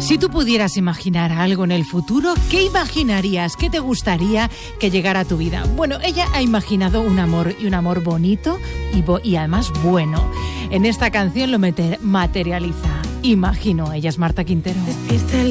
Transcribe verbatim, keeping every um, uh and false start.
Si tú pudieras imaginar algo en el futuro, ¿qué imaginarías? ¿Qué te gustaría que llegara a tu vida? Bueno, ella ha imaginado un amor, y un amor bonito y, bo- y además bueno. En esta canción lo mete- materializa. Imagino, ella es Marta Quintero. Despierta el